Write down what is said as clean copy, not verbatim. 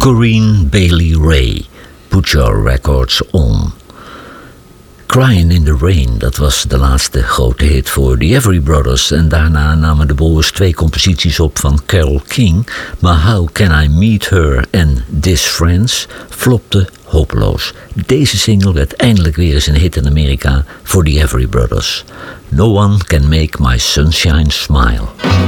Corinne Bailey Rae, Put Your Records On. Crying in the Rain, dat was de laatste grote hit voor The Everly Brothers. En daarna namen de broers 2 composities op van Carole King. Maar How Can I Meet Her en This Friends flopte hopeloos. Deze single werd eindelijk weer eens een hit in Amerika voor The Everly Brothers. No One Can Make My Sunshine Smile.